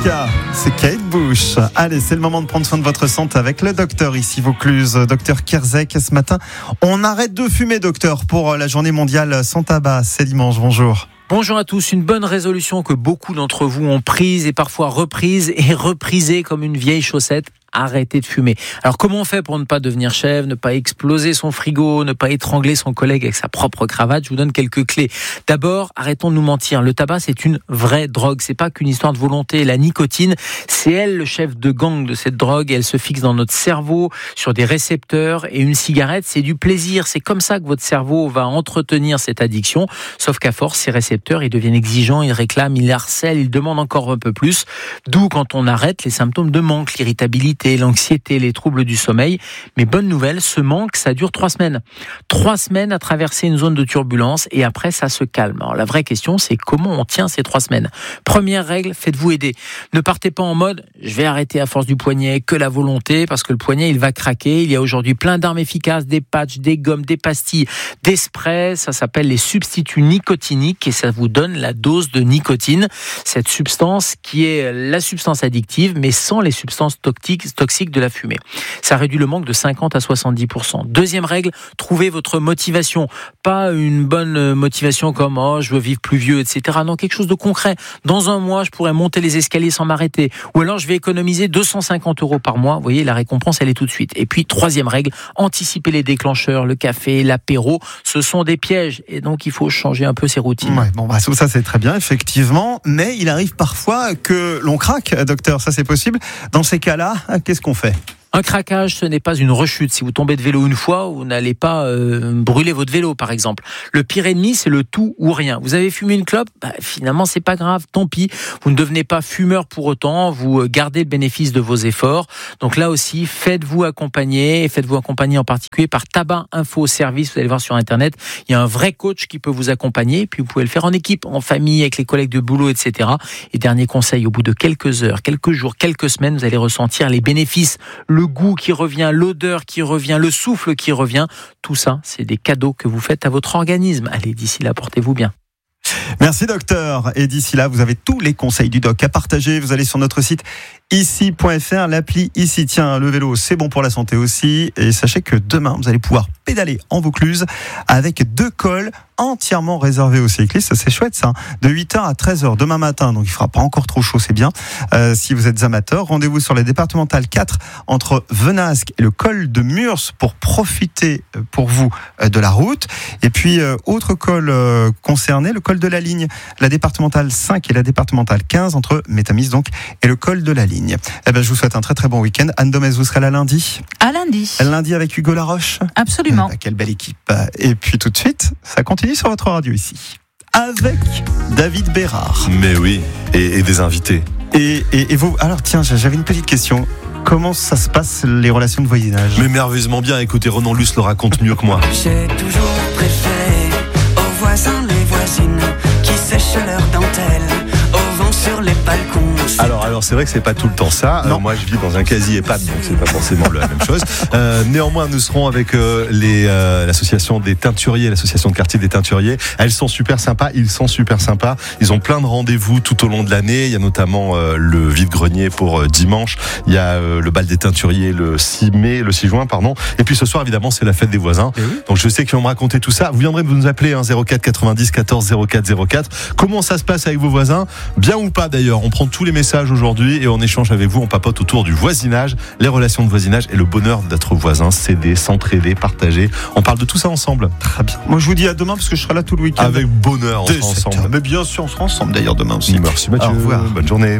Alaska, c'est Kate Bush. Allez, c'est le moment de prendre soin de votre santé avec le docteur ici Vaucluse, docteur Kierzek. Ce matin, on arrête de fumer, docteur, pour la journée mondiale sans tabac. C'est dimanche, bonjour. Bonjour à tous, une bonne résolution que beaucoup d'entre vous ont prise et parfois reprise et reprisée comme une vieille chaussette. Arrêtez de fumer. Alors comment on fait pour ne pas devenir chèvre, ne pas exploser son frigo, ne pas étrangler son collègue avec sa propre cravate? Je vous donne quelques clés. D'abord, arrêtons de nous mentir. Le tabac, c'est une vraie drogue. C'est pas qu'une histoire de volonté. La nicotine, c'est elle le chef de gang de cette drogue. Elle se fixe dans notre cerveau sur des récepteurs. Et une cigarette, c'est du plaisir. C'est comme ça que votre cerveau va entretenir cette addiction. Sauf qu'à force, ces récepteurs, ils deviennent exigeants, ils réclament, ils harcèlent, ils demandent encore un peu plus. D'où, quand on arrête, les symptômes de manque, l'irritabilité, l'anxiété, les troubles du sommeil. Mais bonne nouvelle, ce manque, ça dure 3 semaines. 3 semaines à traverser une zone de turbulence et après, ça se calme. Alors, la vraie question, c'est comment on tient ces 3 semaines. Première règle, faites-vous aider. Ne partez pas en mode, je vais arrêter à force du poignet, que la volonté, parce que le poignet, il va craquer. Il y a aujourd'hui plein d'armes efficaces, des patchs, des gommes, des pastilles, des sprays. Ça s'appelle les substituts nicotiniques et ça vous donne la dose de nicotine. Cette substance qui est la substance addictive, mais sans les substances toxiques de la fumée. Ça réduit le manque de 50 à 70%. Deuxième règle, trouvez votre motivation. Pas une bonne motivation comme « oh, je veux vivre plus vieux », etc. Non, quelque chose de concret. Dans 1 mois, je pourrais monter les escaliers sans m'arrêter. Ou alors, je vais économiser 250 € par mois. Vous voyez, la récompense, elle est tout de suite. Et puis, troisième règle, anticiper les déclencheurs, le café, l'apéro. Ce sont des pièges. Et donc, il faut changer un peu ses routines. Ouais, bon, ça, c'est très bien, effectivement. Mais il arrive parfois que l'on craque, docteur. Ça, c'est possible. Dans ces cas-là, qu'est-ce qu'on fait ? Un craquage, ce n'est pas une rechute. Si vous tombez de vélo une fois, vous n'allez pas brûler votre vélo, par exemple. Le pire ennemi, c'est le tout ou rien. Vous avez fumé une clope, finalement, c'est pas grave, tant pis. Vous ne devenez pas fumeur pour autant, vous gardez le bénéfice de vos efforts. Donc là aussi, faites-vous accompagner en particulier par Tabac Info Service. Vous allez voir sur Internet, il y a un vrai coach qui peut vous accompagner. Puis vous pouvez le faire en équipe, en famille, avec les collègues de boulot, etc. Et dernier conseil, au bout de quelques heures, quelques jours, quelques semaines, vous allez ressentir les bénéfices, le goût qui revient, l'odeur qui revient, le souffle qui revient. Tout ça, c'est des cadeaux que vous faites à votre organisme. Allez, d'ici là, portez-vous bien. Merci docteur. Et d'ici là, vous avez tous les conseils du doc à partager. Vous allez sur notre site ici.fr, l'appli Ici. Tiens, le vélo, c'est bon pour la santé aussi. Et sachez que demain, vous allez pouvoir pédaler en Vaucluse avec 2 cols entièrement réservés aux cyclistes. C'est chouette ça. De 8h à 13h demain matin. Donc il fera pas encore trop chaud, c'est bien. Si vous êtes amateur, rendez-vous sur les départementales 4 entre Venasque et le col de Murs pour profiter pour vous de la route. Et puis, autre col concerné, le col de la Ligne, la départementale 5 et la départementale 15 entre Métamis donc et le col de la Ligne. Eh ben, je vous souhaite un très très bon week-end. Anne Domez, vous serez là lundi? À lundi. Lundi avec Hugo Laroche? Absolument. Quelle belle équipe. Et puis tout de suite, ça continue sur votre radio ici. Avec David Bérard. Mais oui, et des invités. Et vous, alors tiens, j'avais une petite question. Comment ça se passe les relations de voisinage? Mais merveilleusement bien, écoutez, Renan Luce le raconte mieux que moi. J'ai toujours préféré aux voisins les voisines qui sèchent leurs dentelles au vent sur les balcons. Alors c'est vrai que c'est pas tout le temps ça. Moi je vis dans un quasi-EHPAD, donc c'est pas forcément la même chose. Néanmoins, nous serons avec l'association des teinturiers, l'association de quartier des teinturiers. Elles sont super sympas, ils sont super sympas. Ils ont plein de rendez-vous tout au long de l'année. Il y a notamment le vide-grenier pour dimanche. Il y a le bal des teinturiers le 6 juin. Et puis ce soir, évidemment, c'est la fête des voisins. Donc je sais qu'ils vont me raconter tout ça. Vous viendrez nous appeler 04 90 14 04 04. Comment ça se passe avec vos voisins? Bien ou pas d'ailleurs? On prend tous les messages aujourd'hui et on échange avec vous, on papote autour du voisinage, les relations de voisinage et le bonheur d'être voisin, s'aider, s'entraider, partager. On parle de tout ça ensemble. Très bien. Moi je vous dis à demain parce que je serai là tout le week-end. Avec bonheur, on sera ensemble. Mais bien sûr, on sera ensemble d'ailleurs demain aussi. Merci Mathieu. Au revoir. Bonne journée.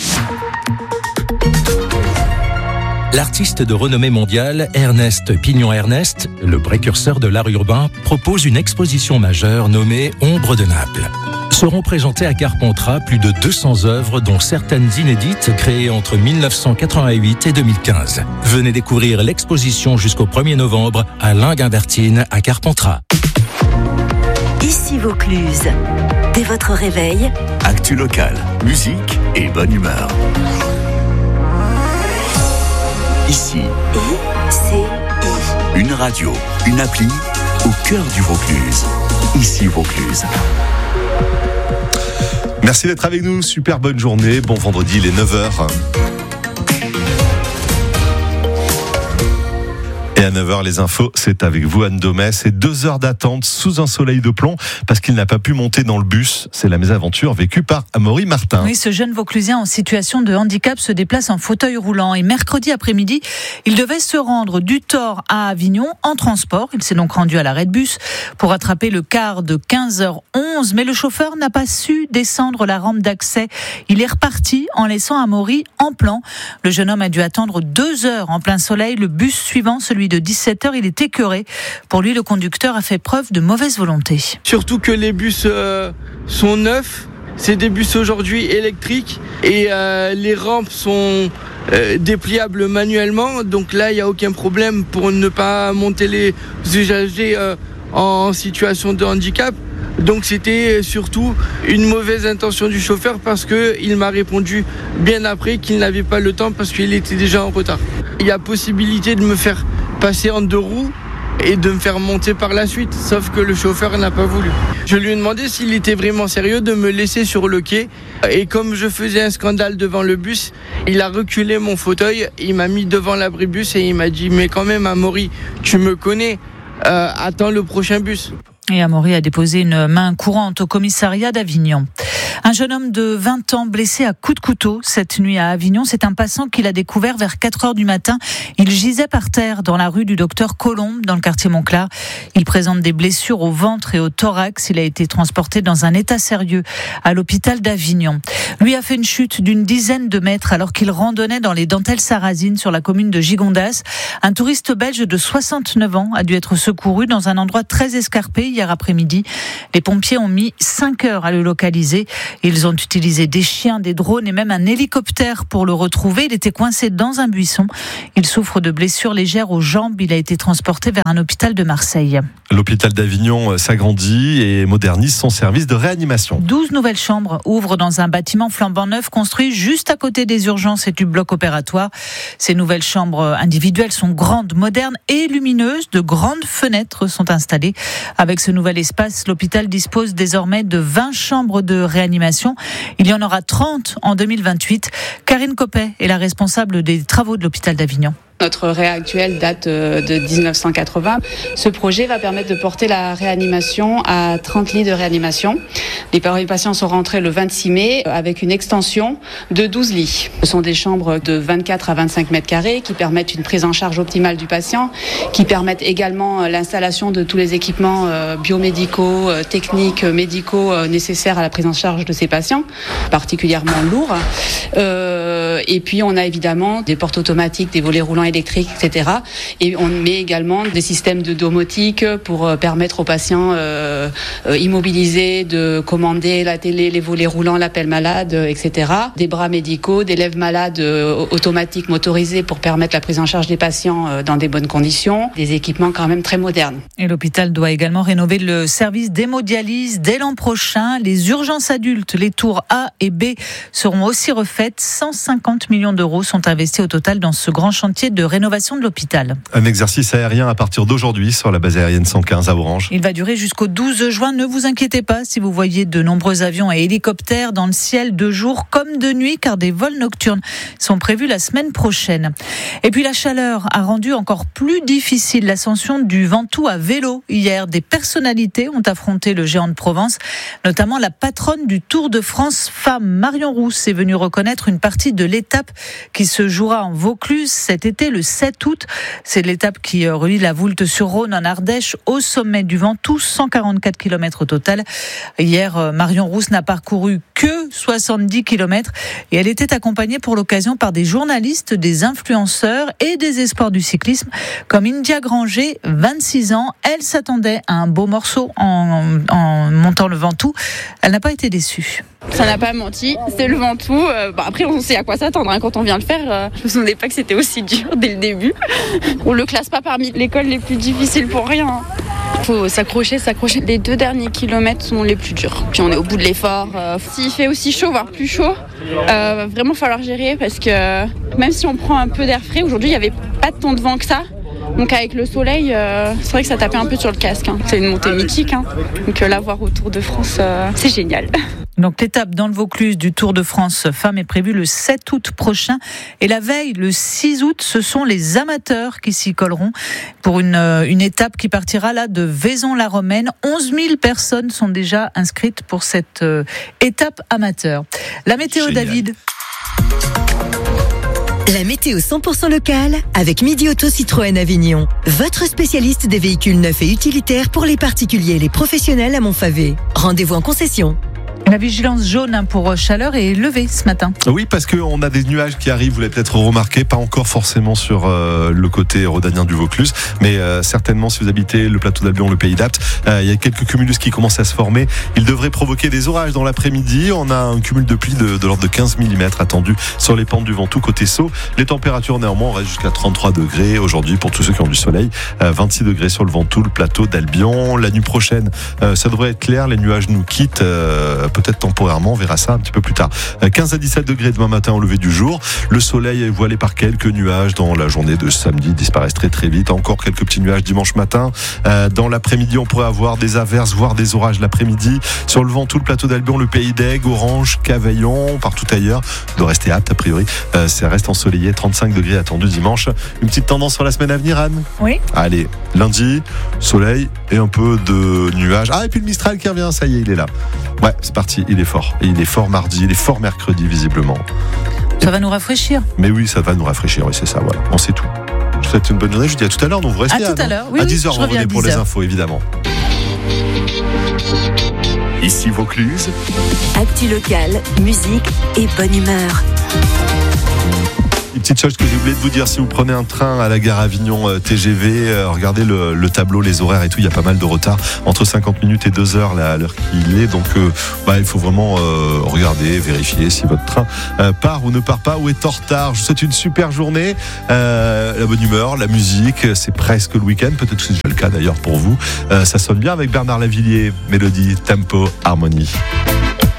L'artiste de renommée mondiale, Ernest Pignon-Ernest, le précurseur de l'art urbain, propose une exposition majeure nommée Ombre de Naples. Seront présentées à Carpentras plus de 200 œuvres, dont certaines inédites, créées entre 1988 et 2015. Venez découvrir l'exposition jusqu'au 1er novembre à Linguinbertine à Carpentras. Ici Vaucluse. Dès votre réveil, actu locale, musique et bonne humeur. Ici, une radio, une appli au cœur du Vaucluse. Ici Vaucluse. Merci d'être avec nous. Super bonne journée. Bon vendredi, il est 9h. Et à 9h, les infos, c'est avec vous, Anne Domès. Et 2 heures d'attente sous un soleil de plomb parce qu'il n'a pas pu monter dans le bus. C'est la mésaventure vécue par Amaury Martin. Oui, ce jeune Vauclusien en situation de handicap se déplace en fauteuil roulant. Et mercredi après-midi, il devait se rendre du Thor à Avignon en transport. Il s'est donc rendu à l'arrêt de bus pour attraper le car de 15h11. Mais le chauffeur n'a pas su descendre la rampe d'accès. Il est reparti en laissant Amaury en plan. Le jeune homme a dû attendre 2 heures en plein soleil. Le bus suivant, celui de 17h, il est écœuré. Pour lui, le conducteur a fait preuve de mauvaise volonté. Surtout que les bus sont neufs, c'est des bus aujourd'hui électriques et les rampes sont dépliables manuellement. Donc là, il n'y a aucun problème pour ne pas monter les usagers en situation de handicap. Donc c'était surtout une mauvaise intention du chauffeur parce qu'il m'a répondu bien après qu'il n'avait pas le temps parce qu'il était déjà en retard. Il y a possibilité de me faire passer en 2 roues et de me faire monter par la suite, sauf que le chauffeur n'a pas voulu. Je lui ai demandé s'il était vraiment sérieux de me laisser sur le quai et comme je faisais un scandale devant le bus, il a reculé mon fauteuil, il m'a mis devant l'abribus et il m'a dit « mais quand même Amaury, tu me connais, attends le prochain bus ». Et Amaury a déposé une main courante au commissariat d'Avignon. Un jeune homme de 20 ans blessé à coups de couteau cette nuit à Avignon. C'est un passant qui l'a découvert vers 4h du matin. Il gisait par terre dans la rue du Docteur Colombe, dans le quartier Montclar. Il présente des blessures au ventre et au thorax. Il a été transporté dans un état sérieux à l'hôpital d'Avignon. Lui a fait une chute d'une dizaine de mètres alors qu'il randonnait dans les dentelles sarrasines sur la commune de Gigondas. Un touriste belge de 69 ans a dû être secouru dans un endroit très escarpé hier après-midi. Les pompiers ont mis 5 heures à le localiser. Ils ont utilisé des chiens, des drones et même un hélicoptère pour le retrouver. Il était coincé dans un buisson. Il souffre de blessures légères aux jambes. Il a été transporté vers un hôpital de Marseille. L'hôpital d'Avignon s'agrandit et modernise son service de réanimation. 12 nouvelles chambres ouvrent dans un bâtiment flambant neuf construit juste à côté des urgences et du bloc opératoire. Ces nouvelles chambres individuelles sont grandes, modernes et lumineuses. De grandes fenêtres sont installées. Avec ce nouvel espace, l'hôpital dispose désormais de 20 chambres de réanimation. Il y en aura 30 en 2028. Karine Coppet est la responsable des travaux de l'hôpital d'Avignon. Notre réa actuelle date de 1980. Ce projet va permettre de porter la réanimation à 30 lits de réanimation. Les premiers patients sont rentrés le 26 mai avec une extension de 12 lits. Ce sont des chambres de 24 à 25 mètres carrés qui permettent une prise en charge optimale du patient, qui permettent également l'installation de tous les équipements biomédicaux, techniques, médicaux nécessaires à la prise en charge de ces patients, particulièrement lourds. Et puis on a évidemment des portes automatiques, des volets roulants électriques, etc. Et on met également des systèmes de domotique pour permettre aux patients immobilisés de commander la télé, les volets roulants, l'appel malade, etc. Des bras médicaux, des lèvres malades automatiques motorisés pour permettre la prise en charge des patients dans des bonnes conditions. Des équipements quand même très modernes. Et l'hôpital doit également rénover le service d'hémodialyse dès l'an prochain. Les urgences adultes, les tours A et B seront aussi refaites. 150 millions d'euros sont investis au total dans ce grand chantier de rénovation de l'hôpital. Un exercice aérien à partir d'aujourd'hui sur la base aérienne 115 à Orange. Il va durer jusqu'au 12 juin. Ne vous inquiétez pas si vous voyez de nombreux avions et hélicoptères dans le ciel de jour comme de nuit, car des vols nocturnes sont prévus la semaine prochaine. Et puis la chaleur a rendu encore plus difficile l'ascension du Ventoux à vélo. Hier, des personnalités ont affronté le géant de Provence, notamment la patronne du Tour de France femme, Marion Rousse, est venue reconnaître une partie de l'étape qui se jouera en Vaucluse cet été, le 7 août. C'est l'étape qui relie la Voulte-sur-Rhône en Ardèche au sommet du Ventoux, 144 km au total. Hier, Marion Rousse n'a parcouru que 70 km et elle était accompagnée pour l'occasion par des journalistes, des influenceurs et des espoirs du cyclisme comme India Granger, 26 ans. Elle s'attendait à un beau morceau en montant le Ventoux. Elle n'a pas été déçue. Ça n'a pas menti, c'est le Ventoux. Après, on sait à quoi s'attendre quand on vient le faire. Je me souvenais pas que c'était aussi dur dès le début. On le classe pas parmi les cols les plus difficiles pour rien. Faut s'accrocher. Les 2 derniers kilomètres sont les plus durs. Puis on est au bout de l'effort. S'il fait aussi chaud, voire plus chaud, vraiment falloir gérer parce que même si on prend un peu d'air frais, aujourd'hui il n'y avait pas tant de vent que ça. Donc avec le soleil, c'est vrai que ça tapait un peu sur le casque. C'est une montée mythique. Donc la voir au Tour de France, c'est génial. Donc l'étape dans le Vaucluse du Tour de France Femmes est prévue le 7 août prochain. Et la veille, le 6 août, ce sont les amateurs qui s'y colleront pour une étape qui partira là de Vaison-la-Romaine. 11 000 personnes sont déjà inscrites pour cette étape amateur. La météo, génial. David. La météo 100% locale avec Midi Auto Citroën Avignon. Votre spécialiste des véhicules neufs et utilitaires pour les particuliers et les professionnels à Montfavet. Rendez-vous en concession. La vigilance jaune pour chaleur est levée ce matin. Oui, parce qu'on a des nuages qui arrivent, vous l'avez peut-être remarqué, pas encore forcément sur le côté rhodanien du Vaucluse, mais certainement si vous habitez le plateau d'Albion, le Pays d'Apt, il y a quelques cumulus qui commencent à se former. Ils devraient provoquer des orages dans l'après-midi. On a un cumul de pluie de l'ordre de 15 mm attendu sur les pentes du Ventoux côté Sceaux. Les températures néanmoins restent jusqu'à 33 degrés aujourd'hui pour tous ceux qui ont du soleil. 26 degrés sur le Ventoux, le plateau d'Albion. La nuit prochaine, ça devrait être clair. Les nuages nous quittent. Peut-être temporairement, on verra ça un petit peu plus tard. 15 à 17 degrés demain matin au lever du jour. Le soleil est voilé par quelques nuages dans la journée de samedi, disparaissent très très vite. Encore quelques petits nuages dimanche matin. Dans l'après-midi, on pourrait avoir des averses, voire des orages l'après-midi. Sur le Ventoux, le plateau d'Albion, le Pays d'Aigues, Orange, Cavaillon, partout ailleurs. Il doit rester apte a priori. Ça reste ensoleillé, 35 degrés attendus dimanche. Une petite tendance sur la semaine à venir, Anne ? Oui. Allez, lundi, soleil et un peu de nuages. Ah, et puis le Mistral qui revient, ça y est, il est là. Ouais, c'est parti, il est fort. Et il est fort mardi, il est fort mercredi, visiblement. Ça va nous rafraîchir. Mais oui, ça va nous rafraîchir, oui, c'est ça, voilà. On sait tout. Je vous souhaite une bonne journée, je vous dis à tout à l'heure, donc vous restez à tout à l'heure, oui, à 10h, vous revenez pour les infos, évidemment. Ici Vaucluse. Actu locale, musique et bonne humeur. Une petite chose que j'ai oublié de vous dire, si vous prenez un train à la gare Avignon TGV, regardez le tableau, les horaires et tout, il y a pas mal de retard, entre 50 minutes et 2 heures là, à l'heure qu'il est, donc il faut vraiment regarder, vérifier si votre train part ou ne part pas ou est en retard. Je vous souhaite une super journée, la bonne humeur, la musique, c'est presque le week-end, peut-être que c'est déjà le cas d'ailleurs pour vous. Ça sonne bien avec Bernard Lavillier, mélodie, tempo, harmonie.